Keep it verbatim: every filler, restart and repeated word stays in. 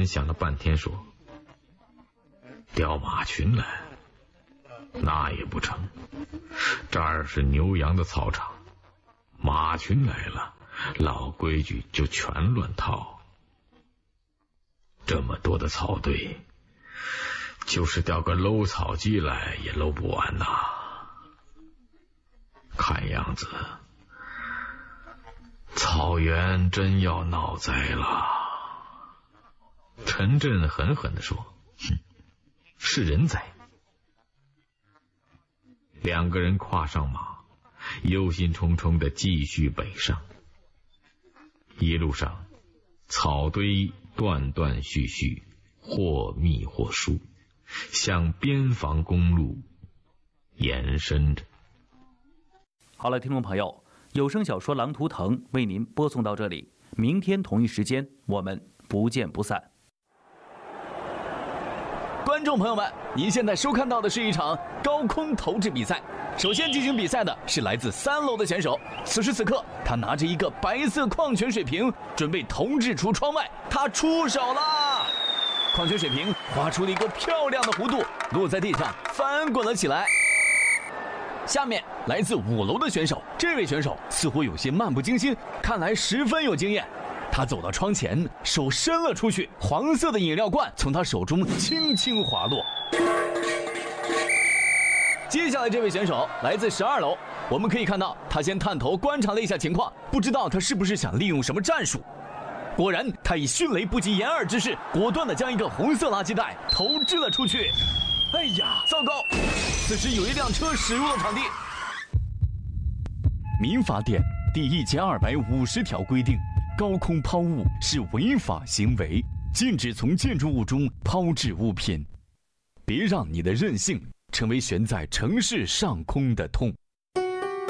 人想了半天说：“调马群来，那也不成。这儿是牛羊的草场，马群来了，老规矩就全乱套。这么多的草堆，就是调个搂草机来也搂不完呐。看样子草原真要闹灾了。”陈震狠狠地说：“哼，是人灾。”两个人跨上马，忧心忡忡地继续北上。一路上，草堆断断续续，或密或疏，向边防公路延伸着。 好了，听众朋友，有声小说《狼图腾》为您播送到这里，明天同一时间我们不见不散。 观众朋友们，您现在收看到的是一场高空投掷比赛。首先进行比赛的是来自三楼的选手，此时此刻，他拿着一个白色矿泉水瓶，准备投掷出窗外。他出手啦！矿泉水瓶划出了一个漂亮的弧度，落在地上，翻滚了起来。下面来自五楼的选手，这位选手似乎有些漫不经心，看来十分有经验。他走到窗前，手伸了出去，黄色的饮料罐从他手中轻轻滑落。接下来这位选手来自十二楼，我们可以看到他先探头观察了一下情况，不知道他是不是想利用什么战术。果然，他以迅雷不及掩耳之势，果断地将一个红色垃圾袋投掷了出去。哎呀，糟糕！此时有一辆车驶入了场地。民法典第一千二百五十条规定，高空抛物是违法行为，禁止从建筑物中抛掷物品。别让你的任性成为悬在城市上空的痛。